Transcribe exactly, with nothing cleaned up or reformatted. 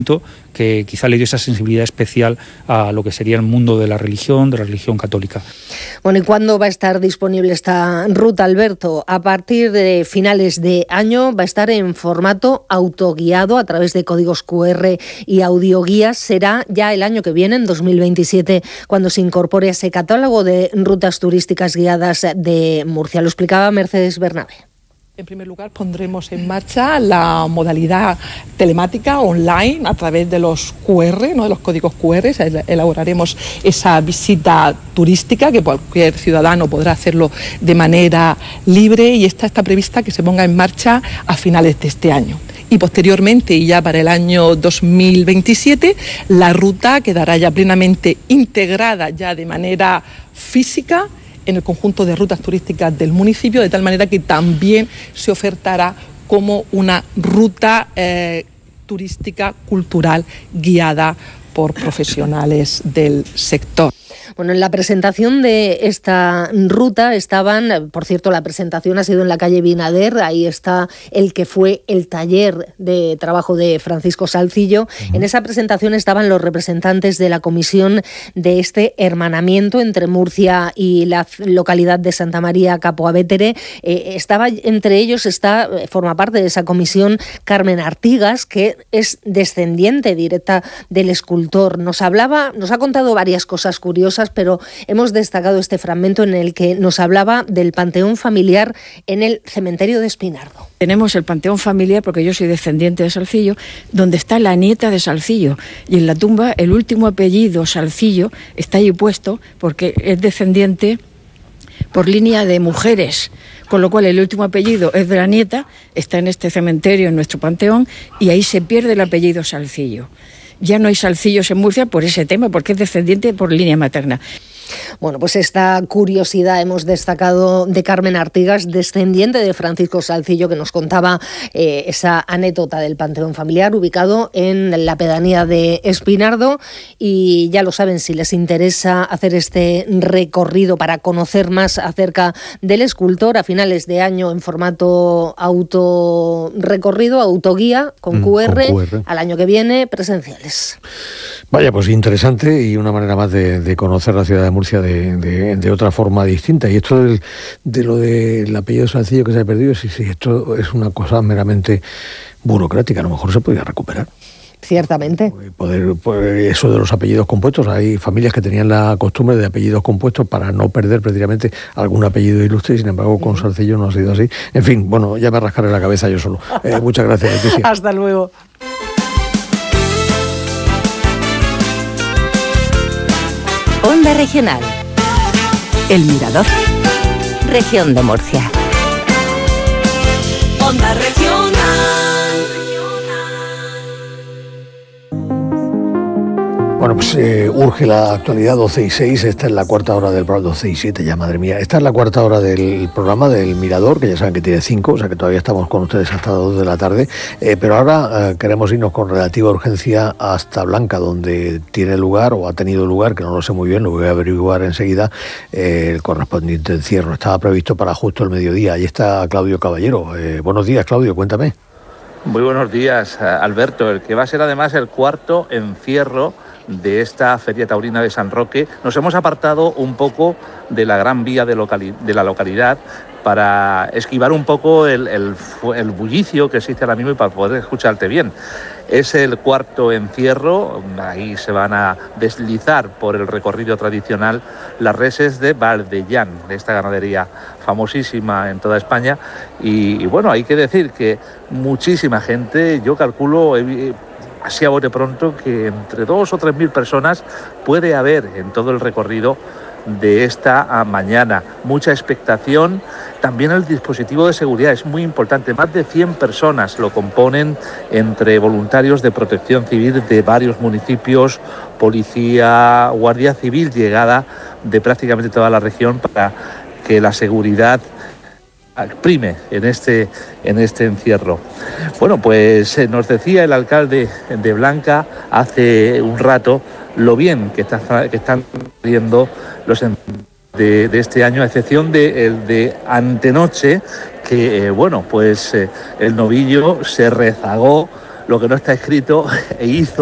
que quizá le dio esa sensibilidad especial a lo que sería el mundo de la religión, de la religión católica. Bueno, ¿y cuándo va a estar disponible esta ruta, Alberto? A partir de finales de año va a estar en formato autoguiado a través de códigos cu erre y audioguías. Será ya el año que viene, en dos mil veintisiete, cuando se incorpore a ese catálogo de rutas turísticas guiadas de Murcia. Lo explicaba Mercedes Bernabé. En primer lugar, pondremos en marcha la modalidad telemática online a través de los cu erre, ¿no? de los códigos cu erre. Elaboraremos esa visita turística que cualquier ciudadano podrá hacerlo de manera libre, y esta está prevista que se ponga en marcha a finales de este año. Y posteriormente, y ya para el año dos mil veintisiete, la ruta quedará ya plenamente integrada ya de manera física en el conjunto de rutas turísticas del municipio, de tal manera que también se ofertará como una ruta eh, turística cultural guiada por profesionales del sector. Bueno, en la presentación de esta ruta estaban, por cierto, la presentación ha sido en la calle Binader, ahí está el que fue el taller de trabajo de Francisco Salcillo. Uh-huh. En esa presentación estaban los representantes de la comisión de este hermanamiento entre Murcia y la localidad de Santa María Capua Vetere. Eh, estaba entre ellos, está, forma parte de esa comisión, Carmen Artigas, que es descendiente directa del escultor. Nos hablaba, nos ha contado varias cosas curiosas, pero hemos destacado este fragmento en el que nos hablaba del panteón familiar en el cementerio de Espinardo. Tenemos el panteón familiar, porque yo soy descendiente de Salcillo, donde está la nieta de Salcillo, y en la tumba el último apellido Salcillo está ahí puesto porque es descendiente por línea de mujeres, con lo cual el último apellido es de la nieta, está en este cementerio, en nuestro panteón, y ahí se pierde el apellido Salcillo. Ya no hay Salcillos en Murcia por ese tema, porque es descendiente por línea materna. Bueno, pues esta curiosidad hemos destacado de Carmen Artigas, descendiente de Francisco Salcillo, que nos contaba eh, esa anécdota del panteón familiar ubicado en la pedanía de Espinardo. Y ya lo saben, si les interesa hacer este recorrido para conocer más acerca del escultor, a finales de año en formato auto recorrido, autoguía con, mm, cu erre, con cu erre, al año que viene presenciales. Vaya, pues interesante, y una manera más de, de conocer la ciudad de Murcia de, de, de otra forma distinta. Y esto del, de lo del apellido Salcillo que se ha perdido, sí, sí, esto es una cosa meramente burocrática, a lo mejor se podría recuperar. Ciertamente. Poder, pues, eso de los apellidos compuestos, hay familias que tenían la costumbre de apellidos compuestos para no perder precisamente algún apellido ilustre, y sin embargo con Salcillo no ha sido así. En fin, bueno, ya me rascaré la cabeza yo solo. Eh, muchas gracias, Leticia. Hasta luego. Onda Regional. El Mirador. Región de Murcia. Onda Regional. Bueno, pues eh, urge la actualidad, doce y seis, esta es la cuarta hora del programa, doce y siete ya, madre mía. Esta es la cuarta hora del programa del Mirador, que ya saben que tiene cinco, o sea que todavía estamos con ustedes hasta las dos de la tarde. Eh, pero ahora eh, queremos irnos con relativa urgencia hasta Blanca, donde tiene lugar, o ha tenido lugar, que no lo sé muy bien, lo voy a averiguar enseguida, eh, el correspondiente encierro. Estaba previsto para justo el mediodía. Ahí está Claudio Caballero. Eh, buenos días, Claudio, cuéntame. Muy buenos días, Alberto. El que va a ser además el cuarto encierro de esta Feria Taurina de San Roque. Nos hemos apartado un poco de la gran vía de, locali- de la localidad para esquivar un poco el, el, el bullicio que existe ahora mismo y para poder escucharte bien. Es el cuarto encierro, ahí se van a deslizar por el recorrido tradicional las reses de Valdellán, de esta ganadería famosísima en toda España. Y, y bueno, hay que decir que muchísima gente, yo calculo eh, así a bote pronto, que entre dos o tres mil personas puede haber en todo el recorrido de esta mañana. Mucha expectación. También el dispositivo de seguridad es muy importante. Más de cien personas lo componen, entre voluntarios de protección civil de varios municipios, policía, guardia civil, llegada de prácticamente toda la región para que la seguridad prime en este, en este encierro. Bueno, pues eh, nos decía el alcalde de Blanca hace un rato lo bien que, está, que están viendo los de, de este año, a excepción de el de antenoche, que eh, bueno, pues eh, el novillo se rezagó lo que no está escrito e hizo